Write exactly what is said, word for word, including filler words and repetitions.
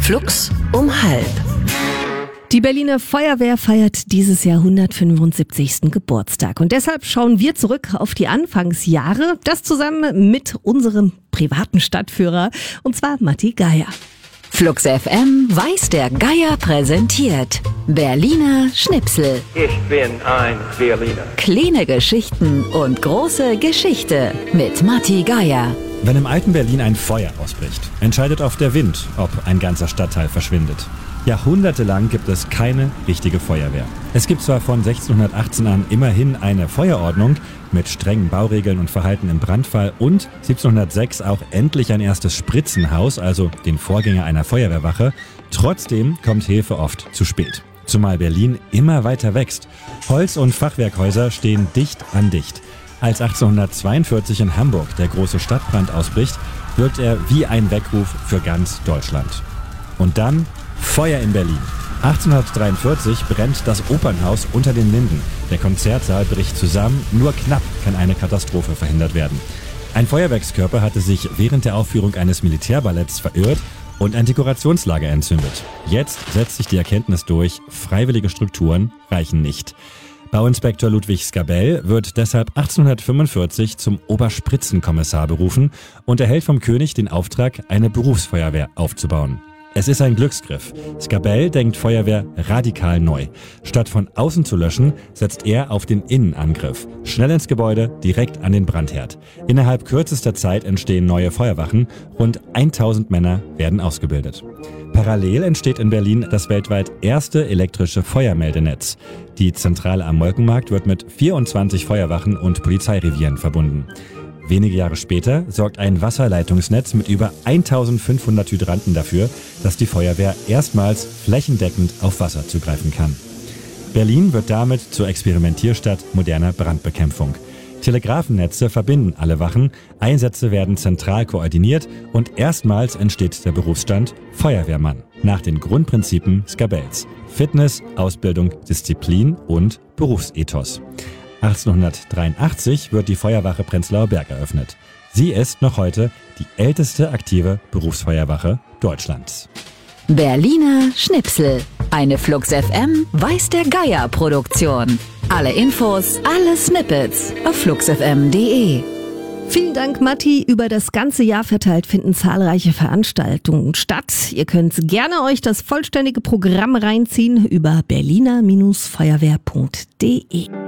Flux um halb. Die Berliner Feuerwehr feiert dieses Jahr hundertfünfundsiebzigsten Geburtstag. Und deshalb schauen wir zurück auf die Anfangsjahre. Das zusammen mit unserem privaten Stadtführer, und zwar Matti Geier. Flux F M weiß der Geier präsentiert. Berliner Schnipsel. Ich bin ein Berliner. Kleine Geschichten und große Geschichte mit Matti Geier. Wenn im alten Berlin ein Feuer ausbricht, entscheidet oft der Wind, ob ein ganzer Stadtteil verschwindet. Jahrhundertelang gibt es keine richtige Feuerwehr. Es gibt zwar von sechzehnhundertachtzehn an immerhin eine Feuerordnung mit strengen Bauregeln und Verhalten im Brandfall und siebzehnhundertsechs auch endlich ein erstes Spritzenhaus, also den Vorgänger einer Feuerwehrwache. Trotzdem kommt Hilfe oft zu spät. Zumal Berlin immer weiter wächst. Holz- und Fachwerkhäuser stehen dicht an dicht. Als achtzehnhundertzweiundvierzig in Hamburg der große Stadtbrand ausbricht, wirkt er wie ein Weckruf für ganz Deutschland. Und dann Feuer in Berlin. achtzehnhundertdreiundvierzig brennt das Opernhaus unter den Linden. Der Konzertsaal bricht zusammen, nur knapp kann eine Katastrophe verhindert werden. Ein Feuerwerkskörper hatte sich während der Aufführung eines Militärballetts verirrt und ein Dekorationslager entzündet. Jetzt setzt sich die Erkenntnis durch, freiwillige Strukturen reichen nicht. Bauinspektor Ludwig Skabell wird deshalb achtzehnhundertfünfundvierzig zum Oberspritzenkommissar berufen und erhält vom König den Auftrag, eine Berufsfeuerwehr aufzubauen. Es ist ein Glücksgriff. Skabell denkt Feuerwehr radikal neu. Statt von außen zu löschen, setzt er auf den Innenangriff. Schnell ins Gebäude, direkt an den Brandherd. Innerhalb kürzester Zeit entstehen neue Feuerwachen. Rund tausend Männer werden ausgebildet. Parallel entsteht in Berlin das weltweit erste elektrische Feuermeldenetz. Die Zentrale am Molkenmarkt wird mit vierundzwanzig Feuerwachen und Polizeirevieren verbunden. Wenige Jahre später sorgt ein Wasserleitungsnetz mit über eintausendfünfhundert Hydranten dafür, dass die Feuerwehr erstmals flächendeckend auf Wasser zugreifen kann. Berlin wird damit zur Experimentierstadt moderner Brandbekämpfung. Telegrafennetze verbinden alle Wachen, Einsätze werden zentral koordiniert und erstmals entsteht der Berufsstand Feuerwehrmann nach den Grundprinzipien Skabells: Fitness, Ausbildung, Disziplin und Berufsethos. achtzehnhundertdreiundachtzig wird die Feuerwache Prenzlauer Berg eröffnet. Sie ist noch heute die älteste aktive Berufsfeuerwache Deutschlands. Berliner Schnipsel. Eine Flux F M weiß der Geier Produktion. Alle Infos, alle Snippets auf flux f m punkt d e. Vielen Dank, Matti. Über das ganze Jahr verteilt finden zahlreiche Veranstaltungen statt. Ihr könnt gerne euch das vollständige Programm reinziehen über berliner Feuerwehr punkt d e.